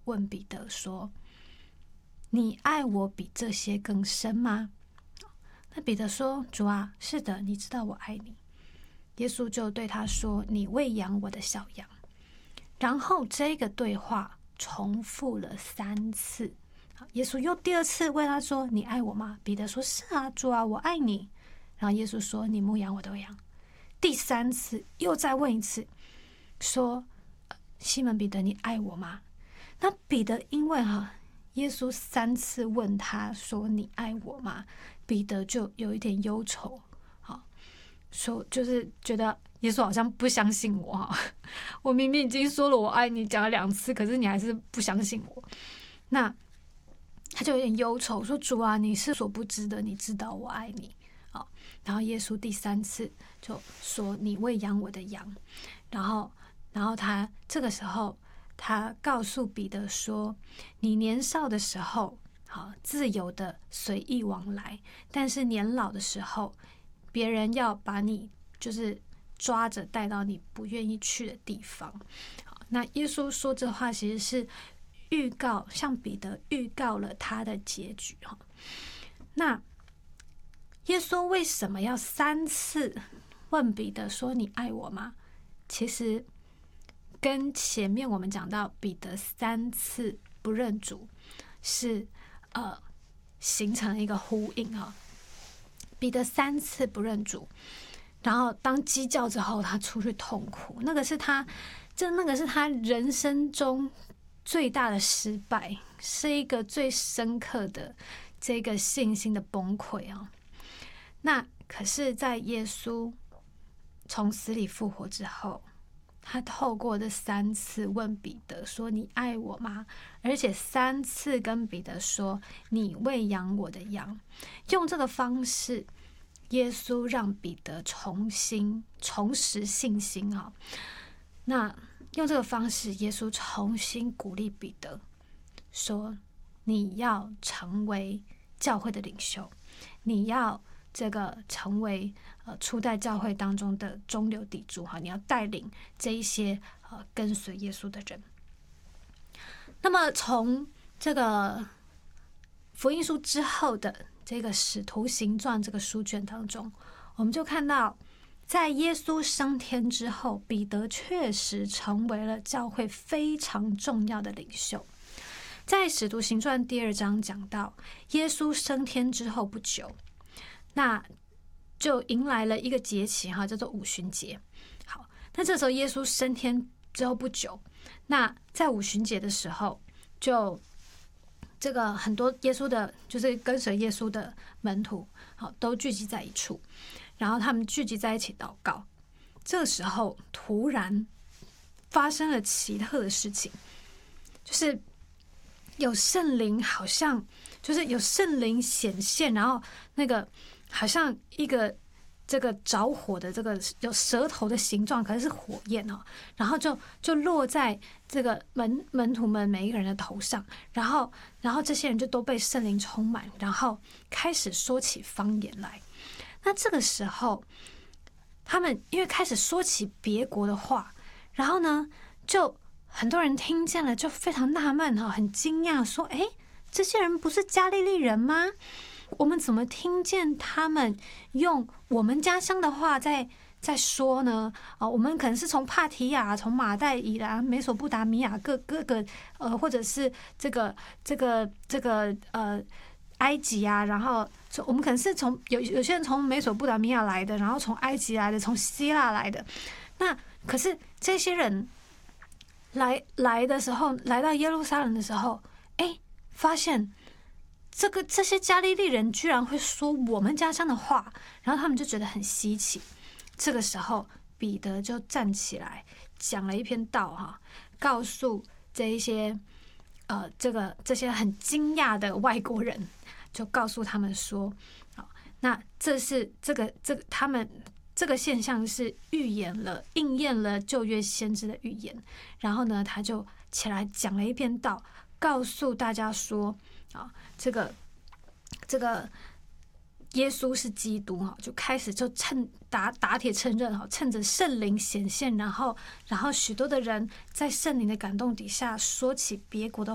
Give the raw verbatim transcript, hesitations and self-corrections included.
问彼得说：“你爱我比这些更深吗？”那彼得说：“主啊，是的，你知道我爱你。”耶稣就对他说：“你喂养我的小羊。”然后这个对话重复了三次。耶稣又第二次问他说：“你爱我吗？”彼得说：“是啊，主啊，我爱你。”然后耶稣说：“你牧养我的羊。”第三次又再问一次，说：“西门彼得，你爱我吗？”那彼得因为哈，耶稣三次问他说：“你爱我吗？”彼得就有一点忧愁，好，说就是觉得耶稣好像不相信我哈，我明明已经说了我爱你，讲了两次，可是你还是不相信我。那他就有点忧愁，说：“主啊，你是所不知的，你知道我爱你。”好，然后耶稣第三次就说：“你喂养我的羊。”然后，然后他这个时候，他告诉彼得说：“你年少的时候，好自由的随意往来，但是年老的时候，别人要把你就是抓着带到你不愿意去的地方。”好，那耶稣说这话其实是预告，向彼得预告了他的结局哈。那耶稣为什么要三次问彼得说：“你爱我吗？”其实跟前面我们讲到彼得三次不认主是呃形成了一个呼应啊。彼得三次不认主，然后当鸡叫之后，他出去痛苦，那个是他，这那个是他人生中最大的失败，是一个最深刻的这个信心的崩溃啊。那可是，在耶稣从死里复活之后，他透过这三次问彼得说：“你爱我吗？”而且三次跟彼得说：“你喂养我的羊。”用这个方式，耶稣让彼得重新重拾信心啊。那用这个方式，耶稣重新鼓励彼得说：“你要成为教会的领袖，你要这个成为呃初代教会当中的中流砥柱哈，你要带领这一些呃跟随耶稣的人。”那么从这个福音书之后的这个使徒行传这个书卷当中，我们就看到，在耶稣升天之后，彼得确实成为了教会非常重要的领袖。在使徒行传第二章讲到，耶稣升天之后不久，那就迎来了一个节期哈，叫做五旬节。好，那这时候耶稣升天之后不久，那在五旬节的时候，就这个很多耶稣的，就是跟随耶稣的门徒，好，都聚集在一处，然后他们聚集在一起祷告。这个时候突然发生了奇特的事情，就是有圣灵，好像就是有圣灵显现，然后那个好像一个这个着火的这个有舌头的形状，可是是火焰哦，然后就就落在这个门门徒们每一个人的头上，然后然后这些人就都被圣灵充满，然后开始说起方言来。那这个时候，他们因为开始说起别国的话，然后呢，就很多人听见了，就非常纳闷哈，很惊讶，说：“哎，这些人不是加利利人吗？我们怎么听见他们用我们家乡的话在在说呢？啊，我们可能是从帕提亚、从马代以来、美索不达米亚各各个呃，或者是这个这个这个呃埃及啊，然后我们可能是从有有些人从美索不达米亚来的，然后从埃及来的，从希腊来的。那可是这些人来来的时候，来到耶路撒冷的时候，哎，发现。”这个这些加利利人居然会说我们家乡的话，然后他们就觉得很稀奇。这个时候，彼得就站起来讲了一篇道哈，告诉这一些呃这个这些很惊讶的外国人，就告诉他们说，好，那这是这个这个他们这个现象是预言了、应验了旧约先知的预言。然后呢，他就起来讲了一篇道，告诉大家说。啊，这个这个耶稣是基督哈，就开始就趁打打铁趁热哈，趁着圣灵显现，然后然后许多的人在圣灵的感动底下说起别国的